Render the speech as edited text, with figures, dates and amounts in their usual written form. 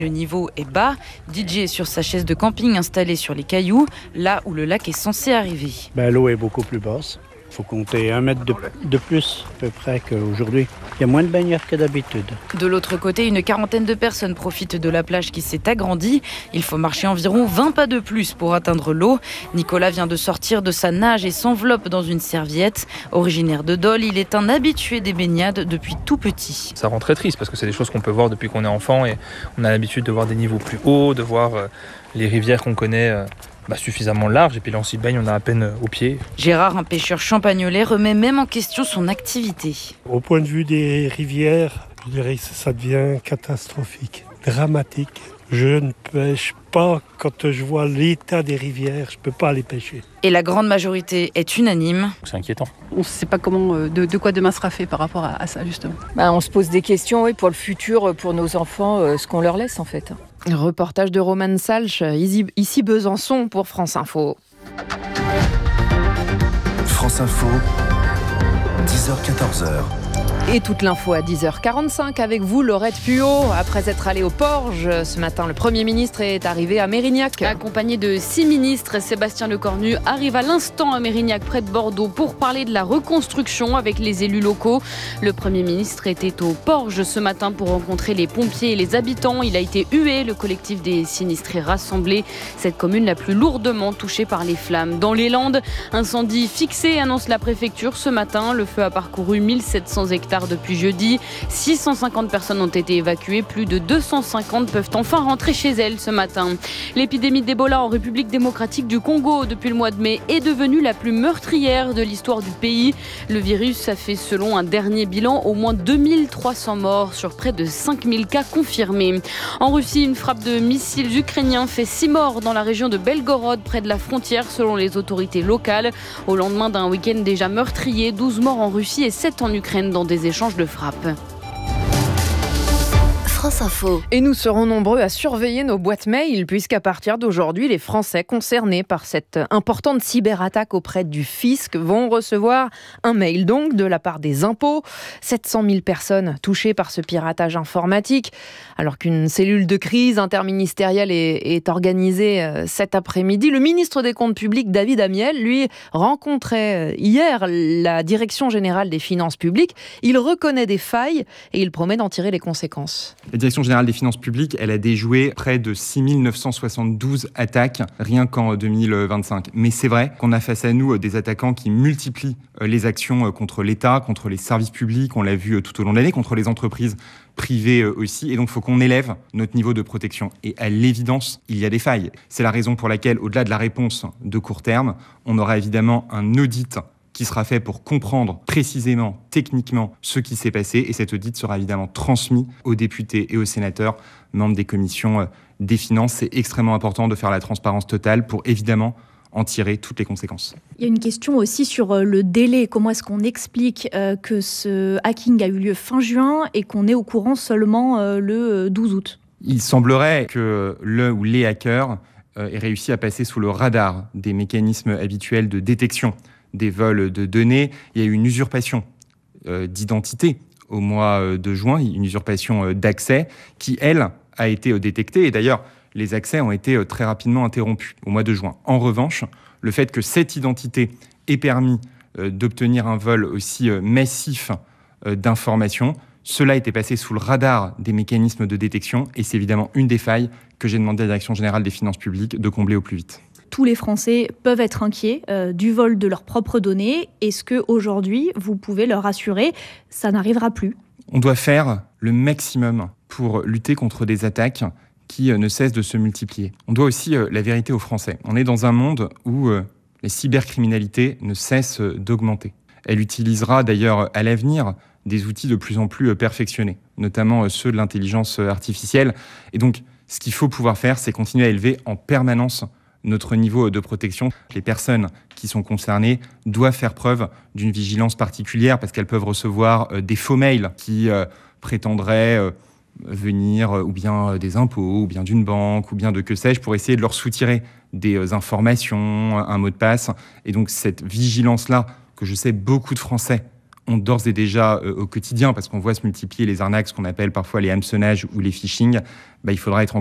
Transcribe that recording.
Le niveau est bas. DJ est sur sa chaise de camping installée sur les cailloux, là où le lac est censé arriver. L'eau est beaucoup plus basse. Il faut compter 1 mètre de plus à peu près qu'aujourd'hui. Il y a moins de baigneurs que d'habitude. De l'autre côté, une quarantaine de personnes profitent de la plage qui s'est agrandie. Il faut marcher environ 20 pas de plus pour atteindre l'eau. Nicolas vient de sortir de sa nage et s'enveloppe dans une serviette. Originaire de Dole, il est un habitué des baignades depuis tout petit. Ça rend très triste parce que c'est des choses qu'on peut voir depuis qu'on est enfant et on a l'habitude de voir des niveaux plus hauts, de voir les rivières qu'on connaît suffisamment larges, et puis là on s'y baigne, on a à peine aux pieds. Gérard, un pêcheur champagnolais, remet même en question son activité. Au point de vue des rivières, je dirais que ça devient catastrophique, dramatique. Je ne pêche pas quand je vois l'état des rivières, je ne peux pas aller pêcher. Et la grande majorité est unanime. C'est inquiétant. On ne sait pas comment, de quoi demain sera fait par rapport à ça justement. On se pose des questions pour le futur, pour nos enfants, ce qu'on leur laisse en fait. Reportage de Roman Salch, ici Besançon pour France Info. France Info, 10h-14h. Et toute l'info à 10h45 avec vous, Laurette Puot. Après être allé au Porge, ce matin, le Premier ministre est arrivé à Mérignac. Accompagné de 6 ministres, Sébastien Lecornu arrive à l'instant à Mérignac, près de Bordeaux, pour parler de la reconstruction avec les élus locaux. Le Premier ministre était au Porge ce matin pour rencontrer les pompiers et les habitants. Il a été hué, le collectif des sinistrés rassemblés. Cette commune la plus lourdement touchée par les flammes. Dans les Landes, incendie fixé, annonce la préfecture ce matin. Le feu a parcouru 1700 hectares depuis jeudi. 650 personnes ont été évacuées. Plus de 250 peuvent enfin rentrer chez elles ce matin. L'épidémie d'Ebola en République démocratique du Congo depuis le mois de mai est devenue la plus meurtrière de l'histoire du pays. Le virus a fait, selon un dernier bilan, au moins 2300 morts sur près de 5000 cas confirmés. En Russie, une frappe de missiles ukrainiens fait 6 morts dans la région de Belgorod, près de la frontière, selon les autorités locales. Au lendemain d'un week-end déjà meurtrier, 12 morts en Russie et 7 en Ukraine dans des échanges de frappes. France Info. Et nous serons nombreux à surveiller nos boîtes mail, puisqu'à partir d'aujourd'hui, les Français concernés par cette importante cyberattaque auprès du fisc vont recevoir un mail donc de la part des impôts. 700 000 personnes touchées par ce piratage informatique, alors qu'une cellule de crise interministérielle est organisée cet après-midi. Le ministre des Comptes publics, David Amiel, lui, rencontrait hier la Direction générale des finances publiques. Il reconnaît des failles et il promet d'en tirer les conséquences. La Direction générale des finances publiques, elle a déjoué près de 6 972 attaques rien qu'en 2025. Mais c'est vrai qu'on a face à nous des attaquants qui multiplient les actions contre l'État, contre les services publics, on l'a vu tout au long de l'année, contre les entreprises privées aussi. Et donc, il faut qu'on élève notre niveau de protection. Et à l'évidence, il y a des failles. C'est la raison pour laquelle, au-delà de la réponse de court terme, on aura évidemment un audit qui sera fait pour comprendre précisément, techniquement, ce qui s'est passé. Et cet audit sera évidemment transmis aux députés et aux sénateurs, membres des commissions des finances. C'est extrêmement important de faire la transparence totale pour évidemment en tirer toutes les conséquences. Il y a une question aussi sur le délai. Comment est-ce qu'on explique que ce hacking a eu lieu fin juin et qu'on est au courant seulement le 12 août ? Il semblerait que le ou les hackers aient réussi à passer sous le radar des mécanismes habituels de détection des vols de données. Il y a eu une usurpation d'identité au mois de juin, une usurpation d'accès qui, elle, a été détectée. Et d'ailleurs, les accès ont été très rapidement interrompus au mois de juin. En revanche, le fait que cette identité ait permis d'obtenir un vol aussi massif d'informations, cela était passé sous le radar des mécanismes de détection et c'est évidemment une des failles que j'ai demandé à la Direction générale des finances publiques de combler au plus vite. Tous les Français peuvent être inquiets du vol de leurs propres données. Est-ce qu'aujourd'hui, vous pouvez leur assurer ça n'arrivera plus ? On doit faire le maximum pour lutter contre des attaques qui ne cessent de se multiplier. On doit aussi la vérité aux Français. On est dans un monde où la cybercriminalité ne cesse d'augmenter. Elle utilisera d'ailleurs à l'avenir des outils de plus en plus perfectionnés, notamment ceux de l'intelligence artificielle. Et donc, ce qu'il faut pouvoir faire, c'est continuer à élever en permanence notre niveau de protection. Les personnes qui sont concernées doivent faire preuve d'une vigilance particulière parce qu'elles peuvent recevoir des faux mails qui prétendraient venir ou bien des impôts, ou bien d'une banque, ou bien de que sais-je, pour essayer de leur soutirer des informations, un mot de passe. Et donc cette vigilance-là, que je sais beaucoup de Français ont d'ores et déjà au quotidien, parce qu'on voit se multiplier les arnaques, ce qu'on appelle parfois les hameçonnages ou les phishing, il faudra être